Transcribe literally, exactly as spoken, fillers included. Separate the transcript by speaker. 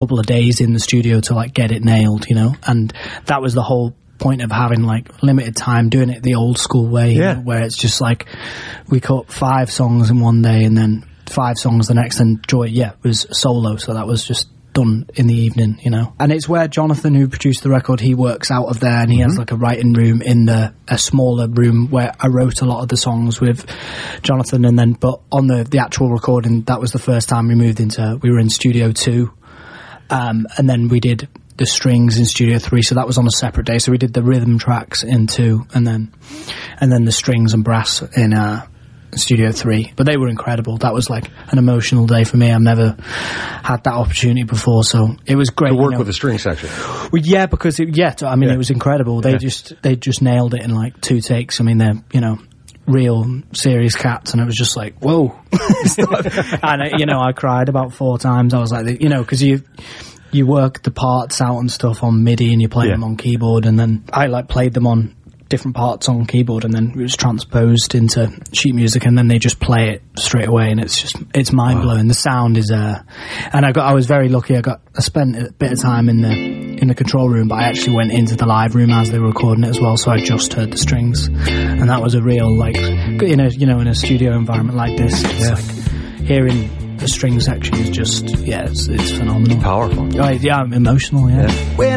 Speaker 1: couple of days in the studio to like get it nailed, you know, and that was the whole point of having like limited time, doing it the old school way,
Speaker 2: yeah.
Speaker 1: you know, where it's just like we cut five songs in one day and then five songs the next, and Joy, yeah, was solo, so that was just done in the evening, you know. And it's where Jonathan, who produced the record, he works out of there, and he mm-hmm. has like a writing room in the a smaller room where I wrote a lot of the songs with Jonathan, and then but on the the actual recording, that was the first time we moved into we were in Studio Two, um, and then we did the strings in Studio Three, so that was on a separate day. So we did the rhythm tracks in two, and then and then the strings and brass in uh, Studio Three. But they were incredible. That was like an emotional day for me. I've never had that opportunity before, so it was great.
Speaker 2: To work
Speaker 1: you know.
Speaker 2: with the string section.
Speaker 1: Well, yeah, because it, yeah, I mean, yeah. it was incredible. They
Speaker 2: yeah.
Speaker 1: just they just nailed it in like two takes. I mean, they're you know. real serious cats, and it was just like whoa. And I, you know, I cried about four times. I was like, you know, because you you work the parts out and stuff on MIDI and you play yeah. them on keyboard, and then I like played them on different parts on keyboard, and then it was transposed into sheet music, and then they just play it straight away, and it's just it's mind blowing. Wow. The sound is uh and I got I was very lucky. I got I spent a bit of time in the in the control room, but I actually went into the live room as they were recording it as well, so I just heard the strings, and that was a real like in a you know in a studio environment like this, it's yeah. like hearing the string section is just yeah it's it's phenomenal.
Speaker 2: Powerful.
Speaker 1: Oh, yeah, I'm emotional. Yeah. yeah.
Speaker 3: When